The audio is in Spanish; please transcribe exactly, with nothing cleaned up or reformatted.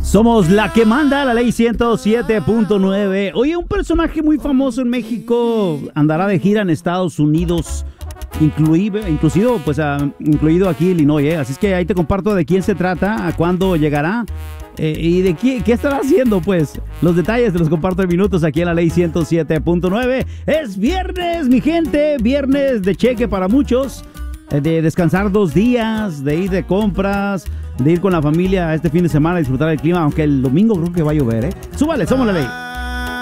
Somos la que manda, la ley ciento siete punto nueve. Oye, un personaje muy famoso en México andará de gira en Estados Unidos, incluido, inclusive, pues, uh, incluido aquí Illinois, ¿eh? Así es que ahí te comparto de quién se trata, a cuándo llegará eh, y de qué, qué estará haciendo, pues. Los detalles te los comparto en minutos aquí en la ley ciento siete punto nueve. Es viernes, mi gente, viernes de cheque para muchos, de descansar dos días, de ir de compras, de ir con la familia este fin de semana a disfrutar del clima, aunque el domingo creo que va a llover, ¿eh? Súbale, somos la ley.